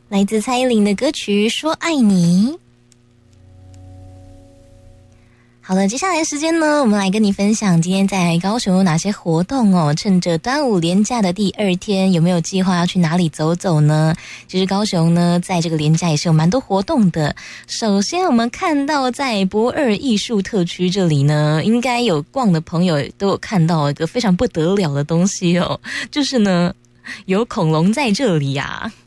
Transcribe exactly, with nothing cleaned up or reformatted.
来自蔡依林的歌曲《说爱你》。好了，接下来的时间呢，我们来跟你分享今天在高雄有哪些活动哦。趁着端午连假的第二天，有没有计划要去哪里走走呢？其实高雄呢，在这个连假也是有蛮多活动的。首先我们看到在駁二艺术特区这里呢，应该有逛的朋友都有看到一个非常不得了的东西哦，就是呢有恐龙在这里啊。